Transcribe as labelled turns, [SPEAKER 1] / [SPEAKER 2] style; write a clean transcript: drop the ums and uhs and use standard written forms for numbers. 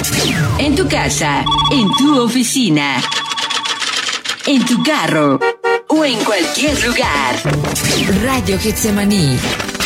[SPEAKER 1] En tu casa, en tu oficina, en tu carro o en cualquier lugar. Radio Getsemaní.